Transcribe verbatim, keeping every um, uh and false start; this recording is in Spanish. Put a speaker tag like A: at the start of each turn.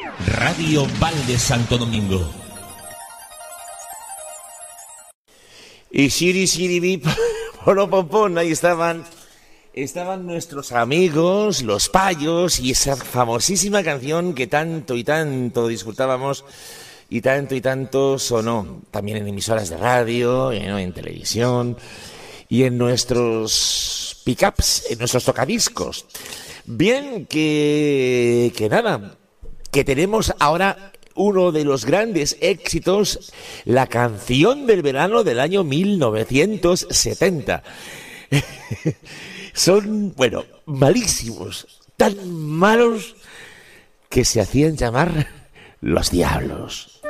A: Radio Valde Santo Domingo.
B: Y Shiri Shiri Bip, Pon, ahí estaban, estaban nuestros amigos, los Payos, y esa famosísima canción que tanto y tanto disfrutábamos y tanto y tanto sonó también en emisoras de radio, en, en televisión y en nuestros pick-ups, en nuestros tocadiscos. Bien, que, que nada, que tenemos ahora uno de los grandes éxitos, la canción del verano del año mil novecientos setenta. Son, bueno, malísimos, tan malos que se hacían llamar Los Diablos.